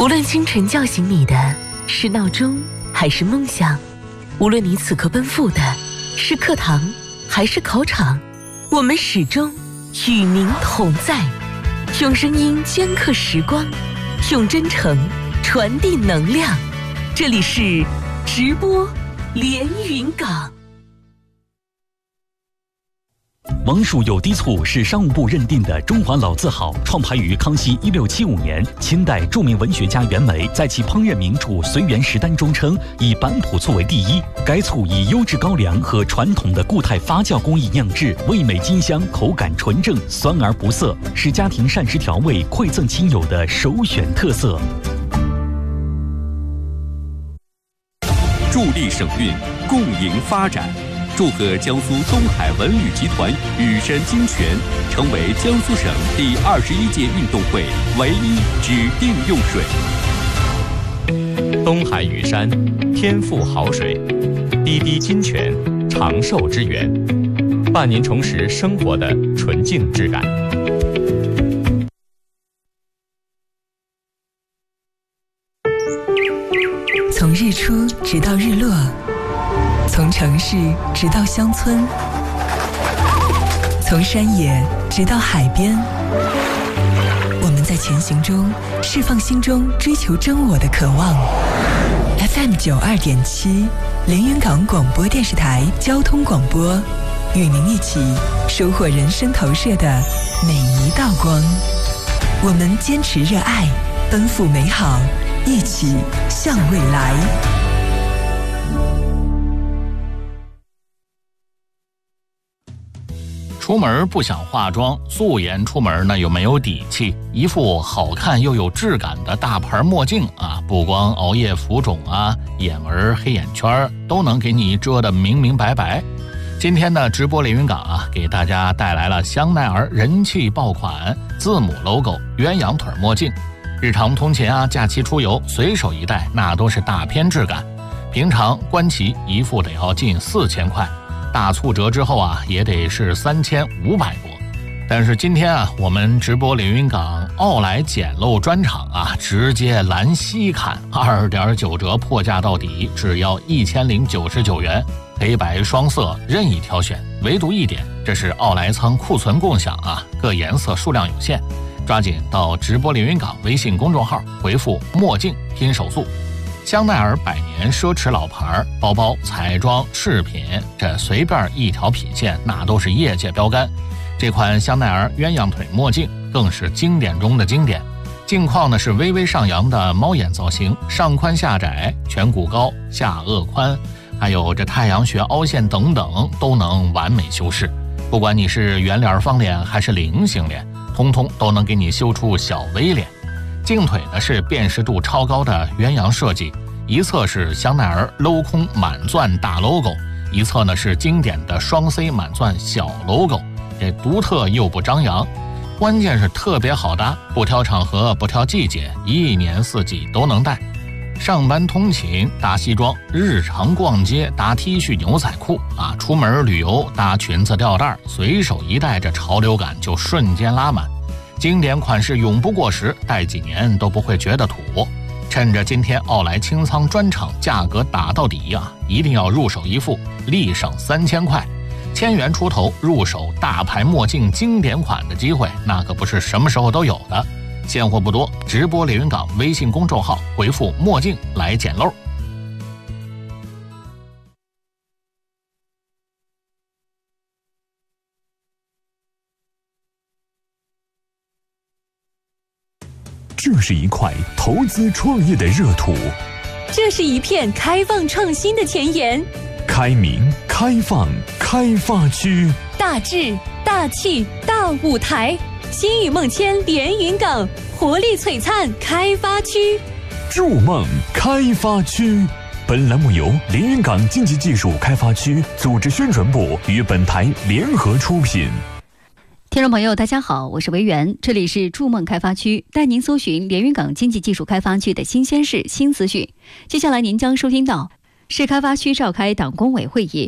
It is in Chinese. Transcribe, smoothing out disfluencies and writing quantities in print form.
无论清晨叫醒你的是闹钟还是梦想，无论你此刻奔赴的是课堂还是考场，我们始终与您同在，用声音镌刻时光，用真诚传递能量。这里是直播连云港。 王蜀有机醋是商务部认定的中华老字号，创排于康熙1675年。清代著名文学家袁枚在其烹饪名著《随园食单》中称，以板朴醋为第一。该醋以优质高粱和传统的固态发酵工艺酿制，味美金香，口感纯正，酸而不涩，是家庭膳食调味馈赠亲友的首选特色。 助力省运，共赢发展。祝贺江苏东海文旅集团羽山金泉成为江苏省第21届运动会唯一指定用水。 东海羽山，天赋好水；滴滴金泉，长寿之源，伴您重拾生活的纯净质感。 从日出直到日落，从城市直到乡村，从山野直到海边，我们在前行中释放心中追求真我的渴望。FM 92.7，连云港广播电视台交通广播，与您一起收获人生投射的每一道光。我们坚持热爱，奔赴美好，一起向未来。 出门不想化妆，素颜出门呢又没有底气，一副好看又有质感的大牌墨镜啊，不光熬夜浮肿啊，眼纹黑眼圈都能给你遮得明明白白。今天的直播连云港啊，给大家带来了香奈儿人气爆款字母 logo 鸳鸯腿墨镜。日常通勤啊，假期出游随手一戴，那都是大片质感。平常观其一副得要近4000块，大促折之后啊，也得是3500多。但是今天啊，我们直播连云港奥莱简陋专场啊，直接拦息砍2.9折，破价到底，只要1099元，黑白双色任意挑选。唯独一点，这是奥莱仓库存共享啊，各颜色数量有限。抓紧到直播连云港微信公众号回复墨镜拼手速。香奈儿100年奢侈老牌，包包、彩妆、饰品，这随便一条品线那都是业界标杆。这款香奈儿鸳鸯腿墨镜更是经典中的经典。镜框呢是微微上扬的猫眼造型，上宽下窄，颧骨高，下颚宽，还有这太阳穴凹陷等等都能完美修饰。不管你是圆脸方脸还是菱形脸，通通都能给你修出小 V 脸。镜腿呢是辨识度超高的鸳鸯设计，一侧是香奈儿镂空满钻大 logo， 一侧呢是经典的双 C 满钻小 logo， 这独特又不张扬，关键是特别好搭，不挑场合不挑季节，一年四季都能戴。上班通勤搭西装，日常逛街搭 T 恤牛仔裤啊，出门旅游搭裙子吊带，随手一戴，这潮流感就瞬间拉满。经典款式永不过时，戴几年都不会觉得土。趁着今天奥莱清仓专场价格打到底啊，一定要入手一副，立省3000块，1000元出头入手大牌墨镜经典款的机会，那可不是什么时候都有的。现货不多，直播连云港微信公众号回复墨镜来捡漏。 这是一块投资创业的热土， 这是一片开放创新的前沿。 开明、开放、开发区， 大智、大气、大舞台，心语梦牵连云港，活力璀璨开发区。 筑梦开发区。本栏目由连云港经济技术开发区组织宣传部与本台联合出品。 听众朋友大家好，我是维园，这里是筑梦开发区，带您搜寻连云港经济技术开发区的新鲜事新资讯。接下来您将收听到市开发区召开党工委会议，